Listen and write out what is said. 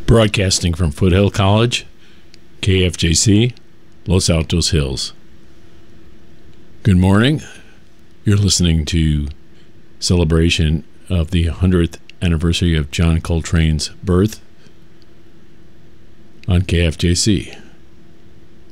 Broadcasting from Foothill College, KFJC, Los Altos Hills. Good morning. You're listening to celebration of the 100th anniversary of John Coltrane's birth on KFJC.